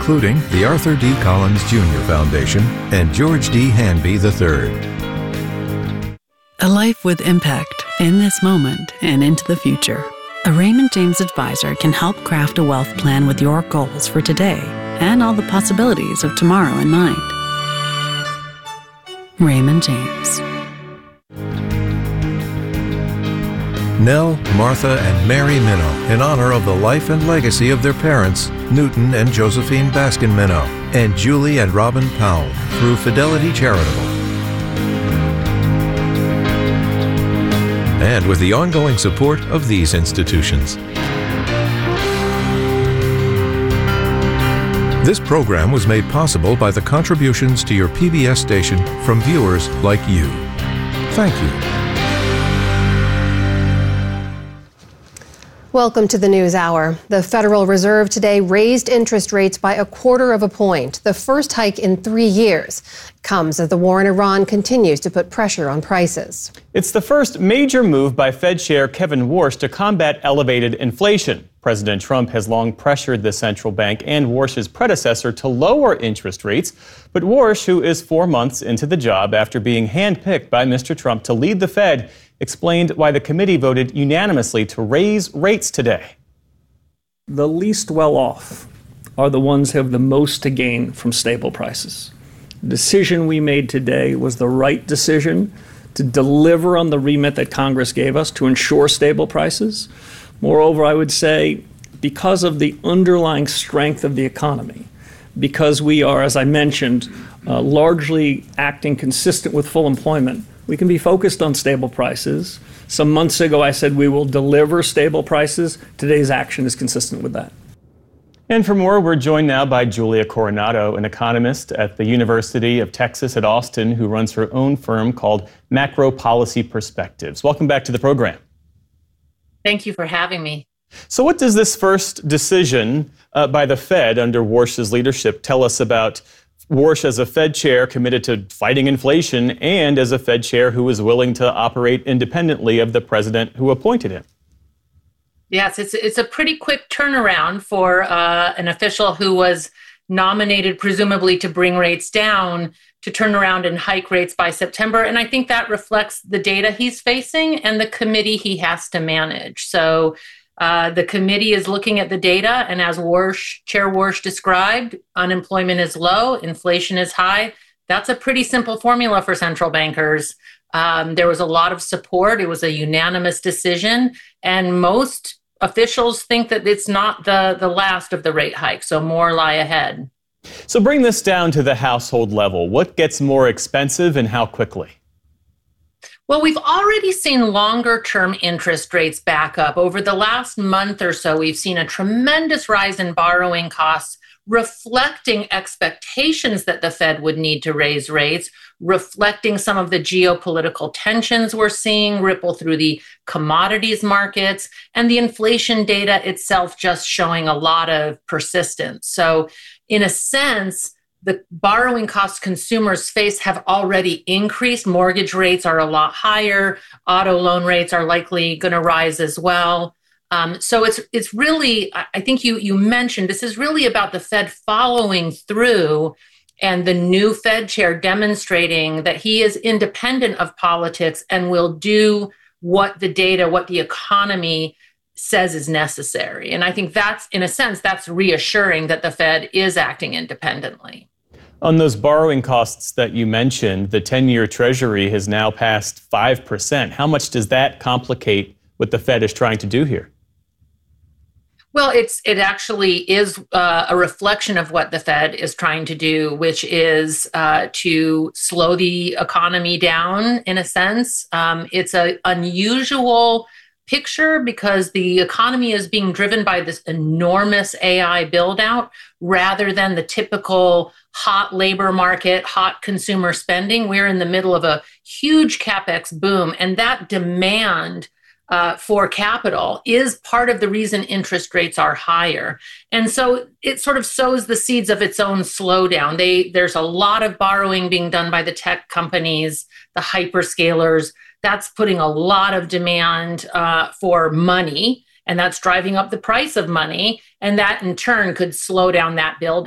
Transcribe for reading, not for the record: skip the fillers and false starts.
including the Arthur D. Collins Jr. Foundation and George D. Hanby III. A life with impact in this moment and into the future. A Raymond James advisor can help craft a wealth plan with your goals for today and all the possibilities of tomorrow in mind. Raymond James. Nell, Martha, and Mary Minow in honor of the life and legacy of their parents, Newton and Josephine Baskin Minow, and Julie and Robin Powell through Fidelity Charitable. And with the ongoing support of these institutions. This program was made possible by the contributions to your PBS station from viewers like you. Thank you. Welcome to the News Hour. The Federal Reserve today raised interest rates by 1/4 point. The first hike in 3 years comes as the war in Iran continues to put pressure on prices. It's the first major move by Fed Chair Kevin Warsh to combat elevated inflation. President Trump has long pressured the central bank and Warsh's predecessor to lower interest rates. But Warsh, who is 4 months into the job after being handpicked by Mr. Trump to lead the Fed, explained why the committee voted unanimously to raise rates today. The least well off are the ones who have the most to gain from stable prices. The decision we made today was the right decision to deliver on the remit that Congress gave us to ensure stable prices. Moreover, I would say because of the underlying strength of the economy, because we are, as I mentioned, largely acting consistent with full employment, we can be focused on stable prices. Some months ago, I said we will deliver stable prices. Today's action is consistent with that. And for more, we're joined now by Julia Coronado, an economist at the University of Texas at Austin, who runs her own firm called Macro Policy Perspectives. Welcome back to the program. Thank you for having me. So what does this first decision by the Fed under Warsh's leadership tell us about Warsh as a Fed chair committed to fighting inflation and as a Fed chair who was willing to operate independently of the president who appointed him? Yes, it's a pretty quick turnaround for an official who was nominated presumably to bring rates down to turn around and hike rates by September. And I think that reflects the data he's facing and the committee he has to manage. So the committee is looking at the data, and as Chair Warsh described, unemployment is low, inflation is high. That's a pretty simple formula for central bankers. There was a lot of support. It was a unanimous decision, and most officials think that it's not the last of the rate hike, so more lie ahead. So bring this down to the household level. What gets more expensive and how quickly? Well, we've already seen longer-term interest rates back up. Over the last month or so, we've seen a tremendous rise in borrowing costs, reflecting expectations that the Fed would need to raise rates, reflecting some of the geopolitical tensions we're seeing ripple through the commodities markets, and the inflation data itself just showing a lot of persistence. So, in a sense, the borrowing costs consumers face have already increased. Mortgage rates are a lot higher. Auto loan rates are likely going to rise as well. So it's really, I think you mentioned, this is really about the Fed following through and the new Fed chair demonstrating that he is independent of politics and will do what the data, what the economy says is necessary. And I think that's, in a sense, that's reassuring that the Fed is acting independently. On those borrowing costs that you mentioned, the 10-year Treasury has now passed 5%. How much does that complicate what the Fed is trying to do here? Well, it actually is a reflection of what the Fed is trying to do, which is to slow the economy down, in a sense. It's an unusual picture because the economy is being driven by this enormous AI build out rather than the typical hot labor market, hot consumer spending. We're in the middle of a huge CapEx boom, and that demand for capital is part of the reason interest rates are higher. And so it sort of sows the seeds of its own slowdown. There's a lot of borrowing being done by the tech companies, the hyperscalers. That's putting a lot of demand for money, and that's driving up the price of money. And that in turn could slow down that build